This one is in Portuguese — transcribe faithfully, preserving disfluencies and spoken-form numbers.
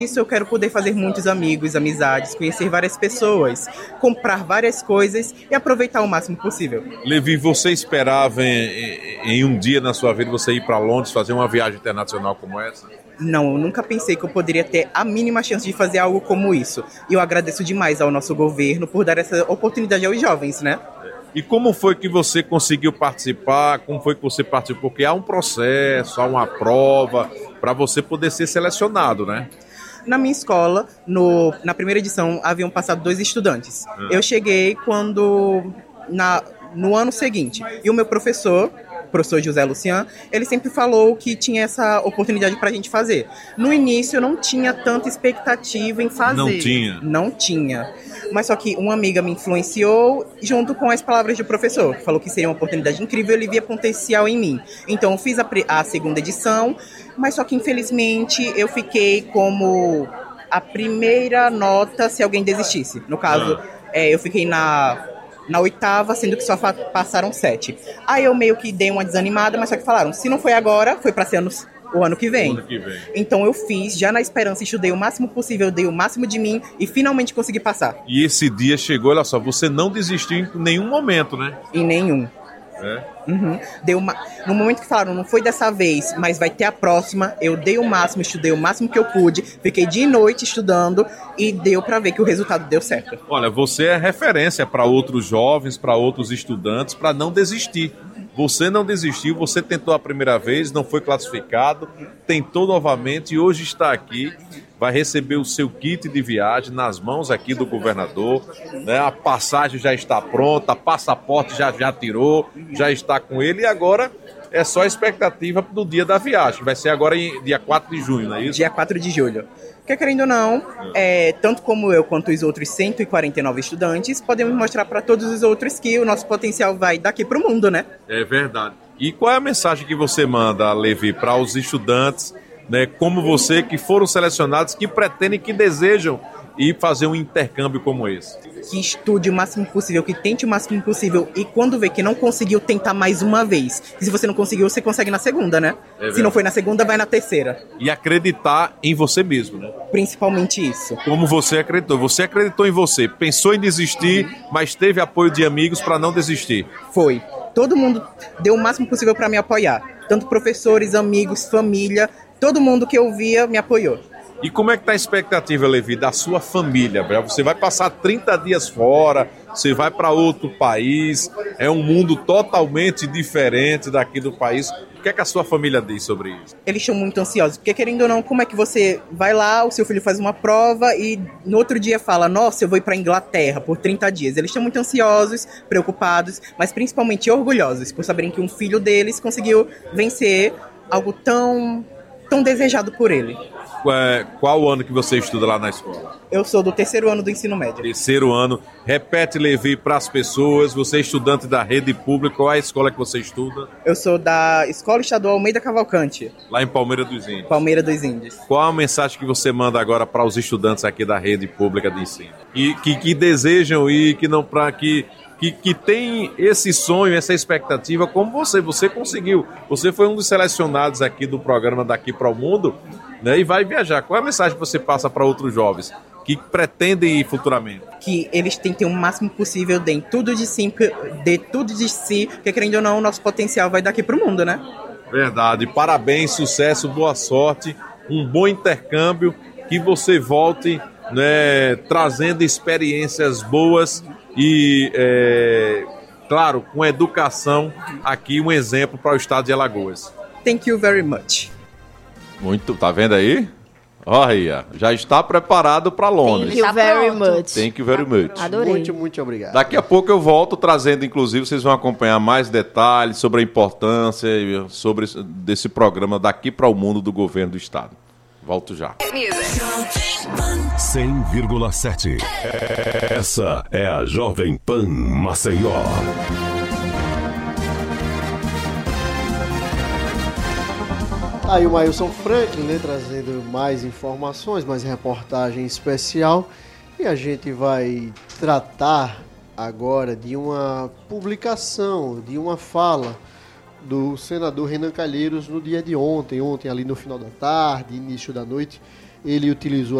Isso eu quero poder fazer muitos amigos, amizades, conhecer várias pessoas, comprar várias coisas e aproveitar o máximo possível. Levi, você esperava em, em um dia na sua vida você ir para Londres, fazer uma viagem internacional como essa? Não, eu nunca pensei que eu poderia ter a mínima chance de fazer algo como isso. E eu agradeço demais ao nosso governo por dar essa oportunidade aos jovens, né? E como foi que você conseguiu participar? Como foi que você participou? Porque há um processo, há uma prova para você poder ser selecionado, né? Na minha escola, no, na primeira edição, haviam passado dois estudantes. Ah. Eu cheguei quando na, no ano seguinte. E o meu professor, o professor José Lucian, ele sempre falou que tinha essa oportunidade pra gente fazer. No início, eu não tinha tanta expectativa em fazer. Não tinha? Não tinha. Mas só que uma amiga me influenciou junto com as palavras do professor, que falou que seria uma oportunidade incrível, ele via potencial em mim. Então eu fiz a, a segunda edição, mas só que infelizmente eu fiquei como a primeira nota se alguém desistisse. No caso, ah. é, eu fiquei na, na oitava, sendo que só fa- passaram sete. Aí eu meio que dei uma desanimada, mas só que falaram, se não foi agora, foi para ser anos... O ano que vem. O ano que vem. Então eu fiz, já na esperança, estudei o máximo possível, dei o máximo de mim e finalmente consegui passar. E esse dia chegou, olha só, você não desistiu em nenhum momento, né? Em nenhum. É? Uhum. Deu uma... No momento que falaram, não foi dessa vez, mas vai ter a próxima, eu dei o máximo, estudei o máximo que eu pude, fiquei dia e noite estudando e deu pra ver que o resultado deu certo. Olha, você é referência para outros jovens, para outros estudantes, para não desistir. Você não desistiu, você tentou a primeira vez, não foi classificado, tentou novamente e hoje está aqui, vai receber o seu kit de viagem nas mãos aqui do governador, né? A passagem já está pronta, passaporte já, já tirou, já está com ele e agora é só a expectativa do dia da viagem, vai ser agora em dia quatro de junho, não é isso? Dia quatro de julho. Porque, querendo ou não, é, tanto como eu quanto os outros cento e quarenta e nove estudantes, podemos mostrar para todos os outros que o nosso potencial vai daqui para o mundo, né? É verdade. E qual é a mensagem que você manda, Levi, para os estudantes, né, como você, que foram selecionados, que pretendem, que desejam ir fazer um intercâmbio como esse? Que estude o máximo possível, que tente o máximo possível e quando vê que não conseguiu, tentar mais uma vez. E se você não conseguiu, você consegue na segunda, né? É se não foi na segunda, vai na terceira. E acreditar em você mesmo, né? Principalmente isso. Como você acreditou. Você acreditou em você, pensou em desistir, mas teve apoio de amigos para não desistir. Foi. Todo mundo deu o máximo possível para me apoiar. Tanto professores, amigos, família, todo mundo que eu via me apoiou. E como é que está a expectativa, Levi, da sua família? Você vai passar trinta dias fora, você vai para outro país, é um mundo totalmente diferente daqui do país. O que é que a sua família diz sobre isso? Eles estão muito ansiosos, porque querendo ou não, como é que você vai lá, o seu filho faz uma prova e no outro dia fala, nossa, eu vou ir para a Inglaterra por trinta dias. Eles estão muito ansiosos, preocupados, mas principalmente orgulhosos por saberem que um filho deles conseguiu vencer algo tão, tão desejado por ele. Qual o ano que você estuda lá na escola? Eu sou do terceiro ano do ensino médio. Terceiro ano. Repete, Levi, para as pessoas. Você é estudante da rede pública. Qual é a escola que você estuda? Eu sou da Escola Estadual Almeida Cavalcante. Lá em Palmeira dos Índios. Palmeira dos Índios. Qual a mensagem que você manda agora para os estudantes aqui da rede pública de ensino? E que, que desejam ir, que não para que Que, que tem esse sonho, essa expectativa, como você, você conseguiu. Você foi um dos selecionados aqui do programa Daqui para o Mundo, né, e vai viajar. Qual é a mensagem que você passa para outros jovens que pretendem ir futuramente? Que eles tentem o máximo possível, deem tudo de si, dê tudo de si, porque querendo ou não, o nosso potencial vai daqui para o mundo, né? Verdade. Parabéns, sucesso, boa sorte, um bom intercâmbio, que você volte, né, trazendo experiências boas e, é, claro, com educação aqui, um exemplo para o estado de Alagoas. Thank you very much. Muito, tá vendo aí? Olha, já está preparado para Londres. Thank you very much. Thank you very much. Adorei. Muito, muito obrigado. Daqui a pouco eu volto trazendo, inclusive, vocês vão acompanhar mais detalhes sobre a importância sobre desse programa Daqui para o Mundo do Governo do Estado. Volto já. cem vírgula sete. Essa é a Jovem Pan Maceió. Aí o Mailson Franklin, né, trazendo mais informações, mais reportagem especial. E a gente vai tratar agora de uma publicação, de uma fala do senador Renan Calheiros no dia de ontem, ontem ali no final da tarde, início da noite. ele utilizou